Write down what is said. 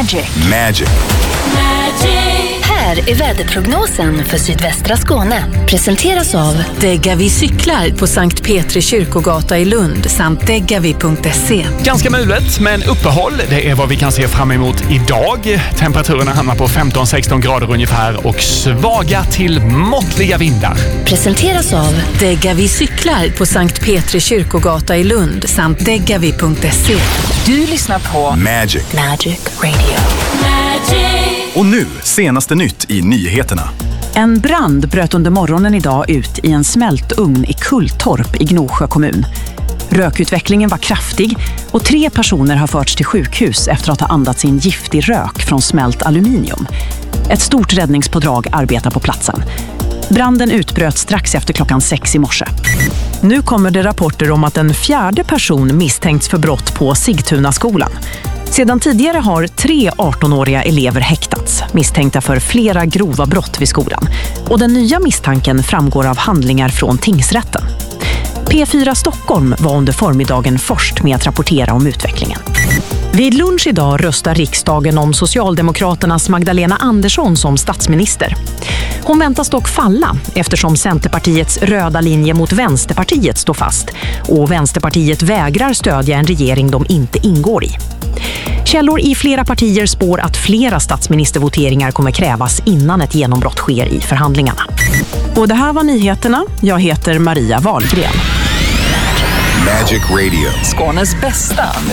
Magic. Här är väderprognosen för sydvästra Skåne. Presenteras av Degavi cyklar på Sankt Petri kyrkogata i Lund samt degavi.se. Ganska mulet, men uppehåll. Det är vad vi kan se fram emot idag. Temperaturerna hamnar på 15-16 grader ungefär och svaga till måttliga vindar. Presenteras av Degavi cyklar på Sankt Petri kyrkogata i Lund samt degavi.se. Du lyssnar på Magic Radio. Och nu, senaste nytt i nyheterna. En brand bröt under morgonen idag ut i en smältugn i Kulltorp i Gnosjö kommun. Rökutvecklingen var kraftig och 3 personer har förts till sjukhus efter att ha andats in giftig rök från smält aluminium. Ett stort räddningspådrag arbetar på platsen. Branden utbröt strax efter klockan 6 i morse. Nu kommer det rapporter om att en 4:e person misstänkts för brott på Sigtunaskolan. Sedan tidigare har 3 18-åriga elever häktats, misstänkta för flera grova brott vid skolan. Och den nya misstanken framgår av handlingar från tingsrätten. P4 Stockholm var under förmiddagen först med att rapportera om utvecklingen. Vid lunch idag röstar riksdagen om Socialdemokraternas Magdalena Andersson som statsminister. Hon väntas dock falla eftersom Centerpartiets röda linje mot Vänsterpartiet står fast och Vänsterpartiet vägrar stödja en regering de inte ingår i. Källor i flera partier spår att flera statsministervoteringar kommer krävas innan ett genombrott sker i förhandlingarna. Och det här var nyheterna. Jag heter Maria Wahlgren. Magic Radio. Skånes bästa